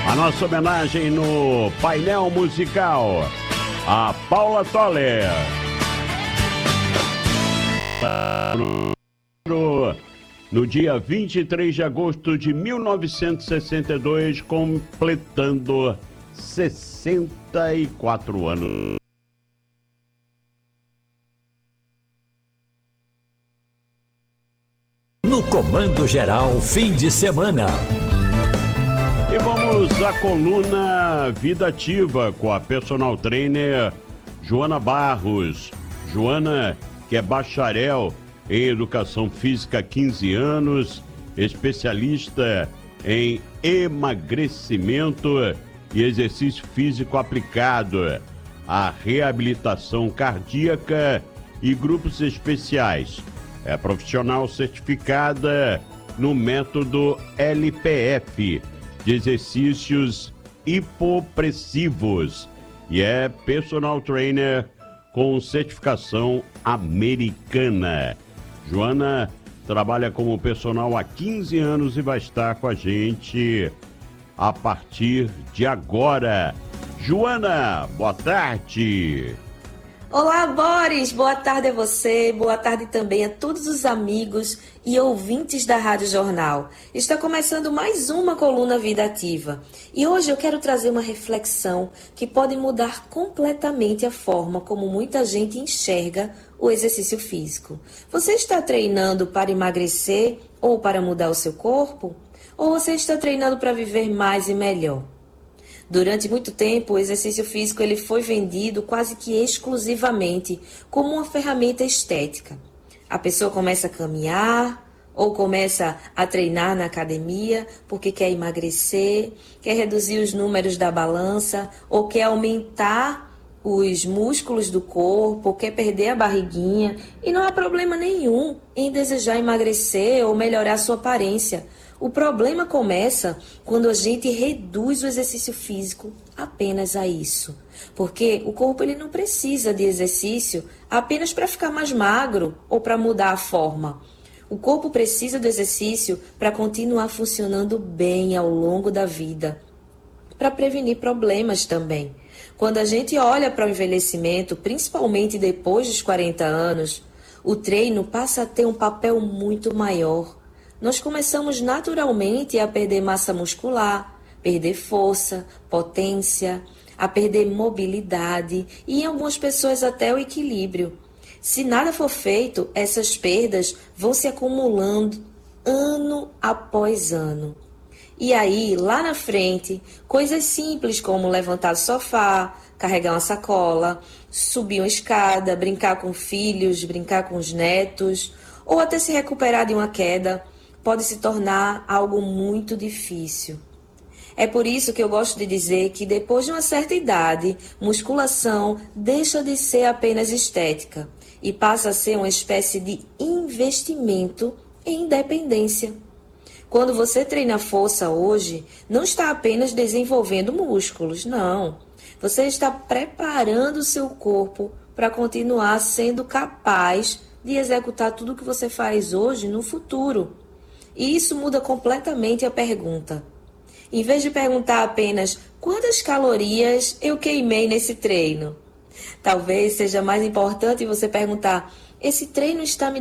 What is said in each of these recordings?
A nossa homenagem no painel musical a Paula Toller. No dia 23 de agosto de 1962, completando 64 anos. No Comando Geral, fim de semana. E vamos à coluna Vida Ativa com a personal trainer Joana Barros. Joana, que é bacharel em Educação Física há 15 anos, especialista em emagrecimento e exercício físico aplicado, a reabilitação cardíaca e grupos especiais. É profissional certificada no método LPF, de exercícios hipopressivos, e é personal trainer com certificação americana. Joana trabalha como personal há 15 anos e vai estar com a gente a partir de agora. Joana, boa tarde. Olá, Boris, boa tarde a você, boa tarde também a todos os amigos e ouvintes da Rádio Jornal. Está começando mais uma coluna Vida Ativa e hoje eu quero trazer uma reflexão que pode mudar completamente a forma como muita gente enxerga o exercício físico. Você está treinando para emagrecer ou para mudar o seu corpo? Ou você está treinando para viver mais e melhor? Durante muito tempo, o exercício físico ele foi vendido quase que exclusivamente como uma ferramenta estética. A pessoa começa a caminhar ou começa a treinar na academia porque quer emagrecer, quer reduzir os números da balança ou quer aumentar os músculos do corpo, quer perder a barriguinha. E não há problema nenhum em desejar emagrecer ou melhorar sua aparência. O problema começa quando a gente reduz o exercício físico apenas a isso. Porque o corpo ele não precisa de exercício apenas para ficar mais magro ou para mudar a forma. O corpo precisa do exercício para continuar funcionando bem ao longo da vida, para prevenir problemas também. Quando a gente olha para o envelhecimento, principalmente depois dos 40 anos, o treino passa a ter um papel muito maior. Nós começamos naturalmente a perder massa muscular, perder força, potência, a perder mobilidade e em algumas pessoas até o equilíbrio. Se nada for feito, essas perdas vão se acumulando ano após ano. E aí, lá na frente, coisas simples como levantar do sofá, carregar uma sacola, subir uma escada, brincar com filhos, brincar com os netos, ou até se recuperar de uma queda, pode se tornar algo muito difícil. É por isso que eu gosto de dizer que depois de uma certa idade, musculação deixa de ser apenas estética e passa a ser uma espécie de investimento em independência. Quando você treina força hoje, não está apenas desenvolvendo músculos, não. Você está preparando o seu corpo para continuar sendo capaz de executar tudo o que você faz hoje no futuro. E isso muda completamente a pergunta. Em vez de perguntar apenas quantas calorias eu queimei nesse treino, talvez seja mais importante você perguntar: esse treino está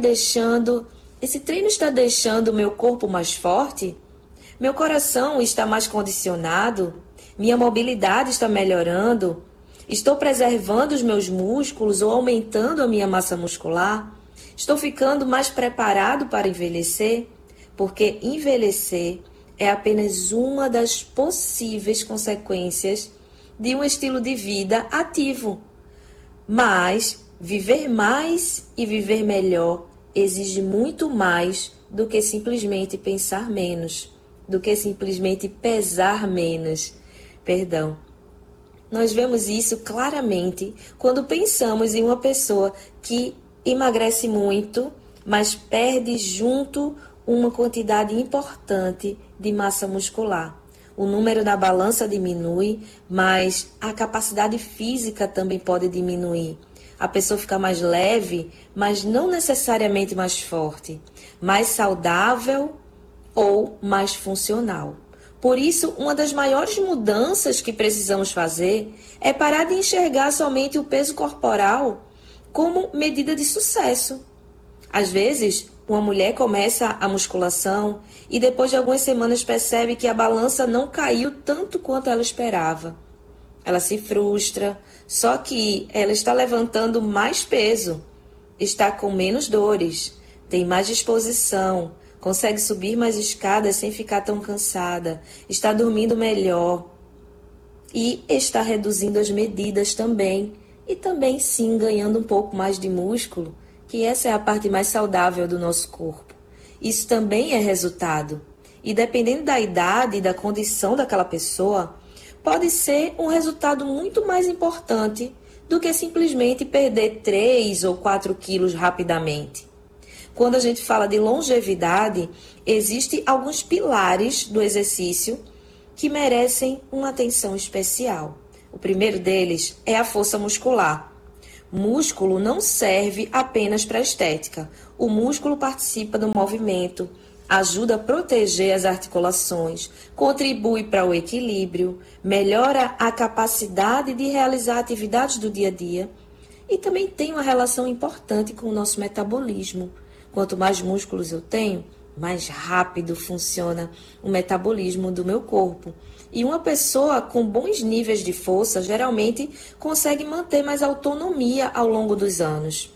deixando o meu corpo mais forte? Meu coração está mais condicionado? Minha mobilidade está melhorando? Estou preservando os meus músculos ou aumentando a minha massa muscular? Estou ficando mais preparado para envelhecer? Porque envelhecer é apenas uma das possíveis consequências de um estilo de vida ativo. Mas viver mais e viver melhor exige muito mais do que simplesmente pensar menos, do que simplesmente pesar menos. Nós vemos isso claramente quando pensamos em uma pessoa que emagrece muito, mas perde junto uma quantidade importante de massa muscular. O número na balança diminui, mas a capacidade física também pode diminuir. A pessoa fica mais leve, mas não necessariamente mais forte, mais saudável ou mais funcional. Por isso, uma das maiores mudanças que precisamos fazer é parar de enxergar somente o peso corporal como medida de sucesso. Às vezes, uma mulher começa a musculação e depois de algumas semanas percebe que a balança não caiu tanto quanto ela esperava. Ela se frustra, só que ela está levantando mais peso, está com menos dores, tem mais disposição, consegue subir mais escadas sem ficar tão cansada, está dormindo melhor e está reduzindo as medidas também. E também sim ganhando um pouco mais de músculo, que essa é a parte mais saudável do nosso corpo. Isso também é resultado. E dependendo da idade e da condição daquela pessoa, pode ser um resultado muito mais importante do que simplesmente perder 3 ou 4 quilos rapidamente. Quando a gente fala de longevidade, existem alguns pilares do exercício que merecem uma atenção especial. O primeiro deles é a força muscular. Músculo não serve apenas para estética. O músculo participa do movimento, ajuda a proteger as articulações, contribui para o equilíbrio, melhora a capacidade de realizar atividades do dia a dia e também tem uma relação importante com o nosso metabolismo. Quanto mais músculos eu tenho, mais rápido funciona o metabolismo do meu corpo. E uma pessoa com bons níveis de força geralmente consegue manter mais autonomia ao longo dos anos.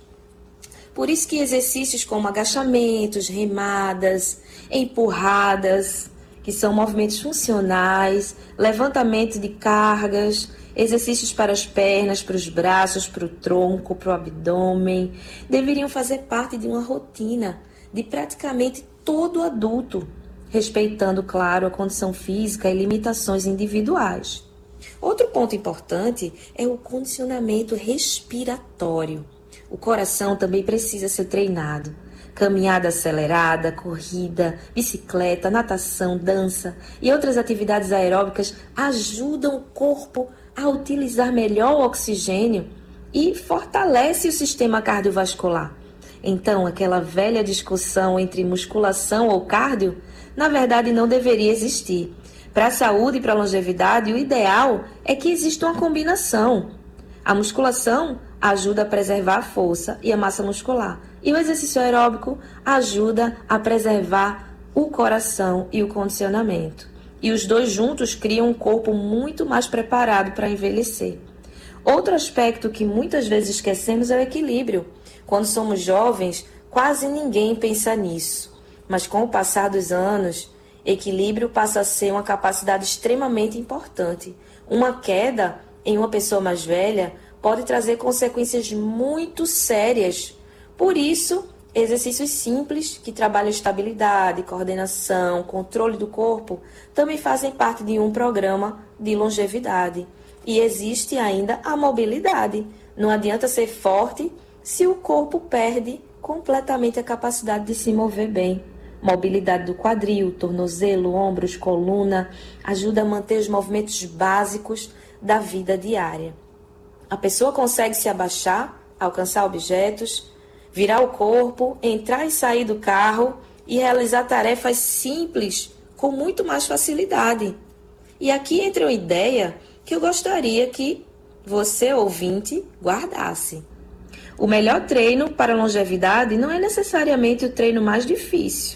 Por isso que exercícios como agachamentos, remadas, empurradas, que são movimentos funcionais, levantamento de cargas, exercícios para as pernas, para os braços, para o tronco, para o abdômen, deveriam fazer parte de uma rotina de praticamente todo adulto, respeitando, claro, a condição física e limitações individuais. Outro ponto importante é o condicionamento respiratório. O coração também precisa ser treinado. Caminhada acelerada, corrida, bicicleta, natação, dança e outras atividades aeróbicas ajudam o corpo a utilizar melhor o oxigênio e fortalece o sistema cardiovascular. Então, aquela velha discussão entre musculação ou cardio, na verdade, não deveria existir. Para a saúde e para a longevidade, o ideal é que exista uma combinação. A musculação ajuda a preservar a força e a massa muscular. E o exercício aeróbico ajuda a preservar o coração e o condicionamento. E os dois juntos criam um corpo muito mais preparado para envelhecer. Outro aspecto que muitas vezes esquecemos é o equilíbrio. Quando somos jovens, quase ninguém pensa nisso. Mas com o passar dos anos, equilíbrio passa a ser uma capacidade extremamente importante. Uma queda em uma pessoa mais velha pode trazer consequências muito sérias. Por isso, exercícios simples que trabalham estabilidade, coordenação, controle do corpo também fazem parte de um programa de longevidade. E existe ainda a mobilidade. Não adianta ser forte se o corpo perde completamente a capacidade de se mover bem. Mobilidade do quadril, tornozelo, ombros, coluna, ajuda a manter os movimentos básicos da vida diária. A pessoa consegue se abaixar, alcançar objetos, virar o corpo, entrar e sair do carro e realizar tarefas simples com muito mais facilidade. E aqui entra uma ideia que eu gostaria que você, ouvinte, guardasse. O melhor treino para a longevidade não é necessariamente o treino mais difícil.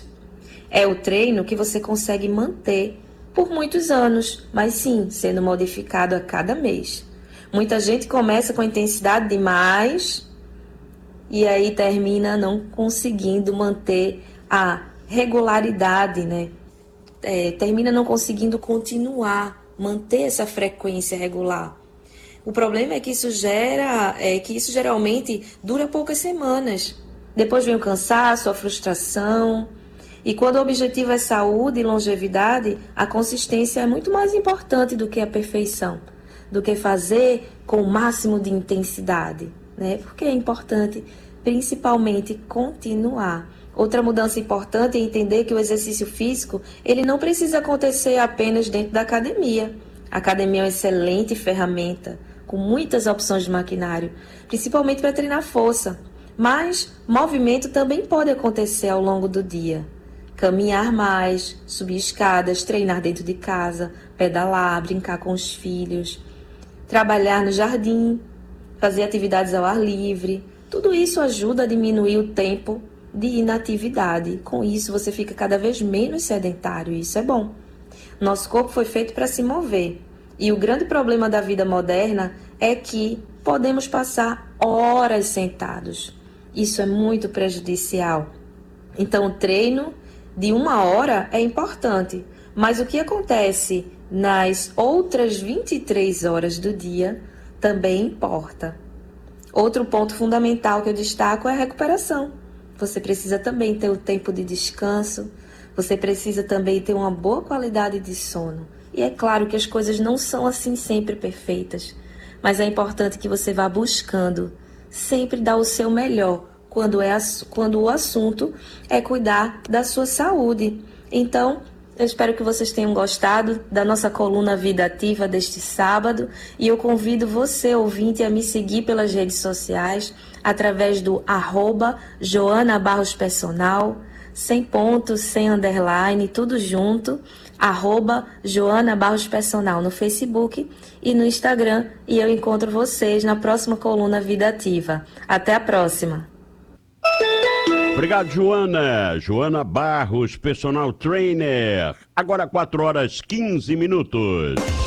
É o treino que você consegue manter por muitos anos, mas sim, sendo modificado a cada mês. Muita gente começa com intensidade demais e aí termina não conseguindo manter a regularidade, né? Termina não conseguindo continuar, manter essa frequência regular. O problema é que isso geralmente dura poucas semanas. Depois vem o cansaço, a frustração. E quando o objetivo é saúde e longevidade, a consistência é muito mais importante do que a perfeição, do que fazer com o máximo de intensidade, né? Porque é importante, principalmente, continuar. Outra mudança importante é entender que o exercício físico, ele não precisa acontecer apenas dentro da academia. A academia é uma excelente ferramenta, com muitas opções de maquinário, principalmente para treinar força. Mas movimento também pode acontecer ao longo do dia. caminhar mais, subir escadas, treinar dentro de casa, pedalar, brincar com os filhos, trabalhar no jardim, fazer atividades ao ar livre. Tudo isso ajuda a diminuir o tempo de inatividade. Com isso, você fica cada vez menos sedentário e isso é bom. Nosso corpo foi feito para se mover. E o grande problema da vida moderna é que podemos passar horas sentados. Isso é muito prejudicial. Então, o treino de 1 hora é importante. Mas o que acontece nas outras 23 horas do dia também importa. Outro ponto fundamental que eu destaco é a recuperação. Você precisa também ter o tempo de descanso, você precisa também ter uma boa qualidade de sono. E é claro que as coisas não são assim sempre perfeitas, mas é importante que você vá buscando sempre dar o seu melhor quando o assunto é cuidar da sua saúde. Então, eu espero que vocês tenham gostado da nossa coluna Vida Ativa deste sábado e eu convido você, ouvinte, a me seguir pelas redes sociais através do @JoanaBarrosPersonal, sem ponto, sem underline, tudo junto, @JoanaBarrosPersonal no Facebook e no Instagram e eu encontro vocês na próxima coluna Vida Ativa. Até a próxima! Obrigado, Joana. Joana Barros, personal trainer. Agora 4 horas 15 minutos.